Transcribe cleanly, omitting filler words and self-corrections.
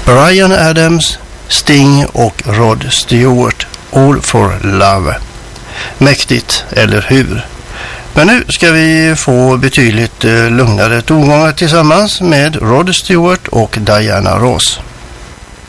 Bryan Adams, Sting och Rod Stewart. All for Love. Mäktigt, eller hur? Men nu ska vi få betydligt lugnare tongångar tillsammans med Rod Stewart och Diana Ross.